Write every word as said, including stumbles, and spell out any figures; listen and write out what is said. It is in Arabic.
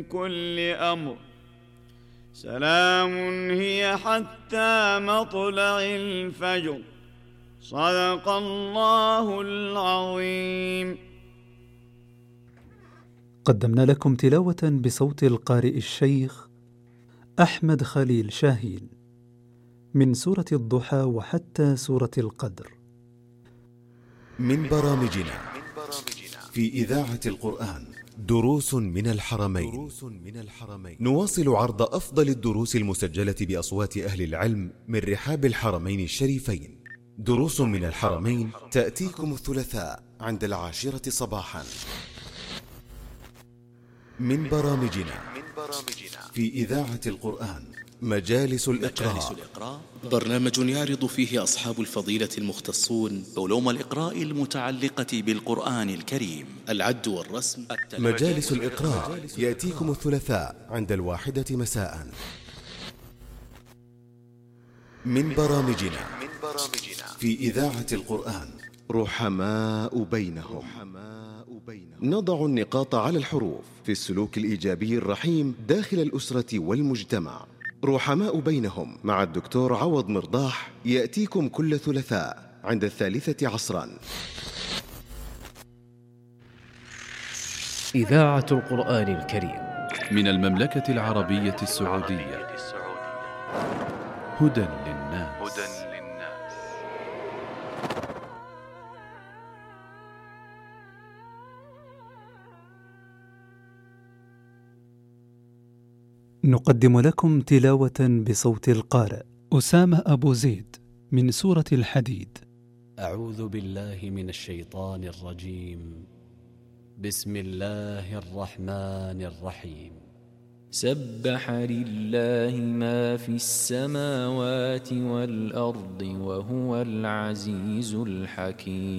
كل أمر سلام هي حتى مطلع الفجر. صدق الله العظيم. قدمنا لكم تلاوة بصوت القارئ الشيخ أحمد خليل شاهين من سورة الضحى وحتى سورة القدر. من برامجنا في إذاعة القرآن دروس من الحرمين. نواصل عرض أفضل الدروس المسجلة بأصوات أهل العلم من رحاب الحرمين الشريفين. دروس من الحرمين تأتيكم الثلاثاء عند العاشرة صباحا. من برامجنا في إذاعة القرآن مجالس الإقراء. برنامج يعرض فيه أصحاب الفضيلة المختصون علوم الإقراء المتعلقة بالقرآن الكريم، العد والرسم. مجالس الإقراء يأتيكم الثلاثاء عند الواحدة مساء. من برامجنا في إذاعة القرآن رحماء بينهم. نضع النقاط على الحروف في السلوك الإيجابي الرحيم داخل الأسرة والمجتمع. رحماء بينهم مع الدكتور عوض مرضاح يأتيكم كل ثلاثاء عند الثالثة عصرا. إذاعة القرآن الكريم من المملكة العربية السعودية. هدى للناس. نقدم لكم تلاوة بصوت القارئ أسامة أبو زيد من سورة الحديد. أعوذ بالله من الشيطان الرجيم. بسم الله الرحمن الرحيم. سبح لله ما في السماوات والأرض وهو العزيز الحكيم.